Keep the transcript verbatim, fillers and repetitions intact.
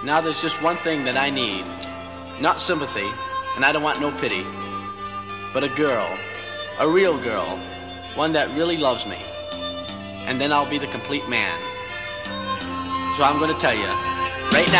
Now there's just one thing that I need. Not sympathy, and I don't want no pity, but a girl, a real girl, one that really loves me. And then I'll be the complete man. So I'm gonna tell you, right now.